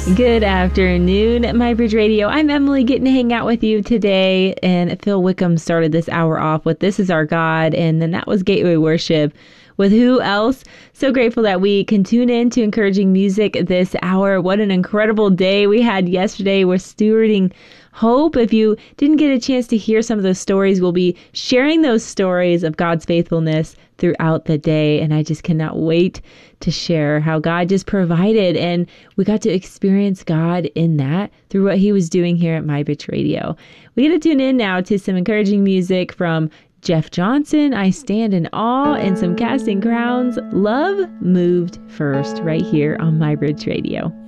Good afternoon, MyBridge Radio. I'm Emily, getting to hang out with you today. And Phil Wickham started this hour off with This Is Our God, and then that was Gateway Worship with Who Else? So grateful that we can tune in to encouraging music this hour. What an incredible day we had yesterday. We're stewarding hope. If you didn't get a chance to hear some of those stories, we'll be sharing those stories of God's faithfulness throughout the day. And I just cannot wait to share how God just provided. And we got to experience God in that through what he was doing here at MyBridge Radio. We get to tune in now to some encouraging music from Jeff Johnson, I Stand in Awe, and some Casting Crowns. Love Moved First right here on MyBridge Radio.